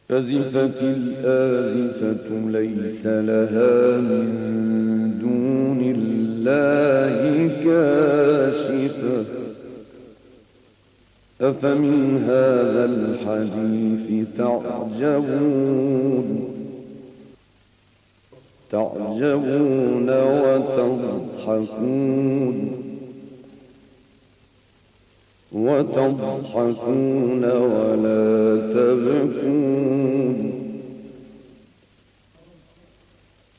أزفت الآزفة ليس لها من دون الله كاشفة أفمن هذا الحديث تعجبون وتضحكون ولا تبكون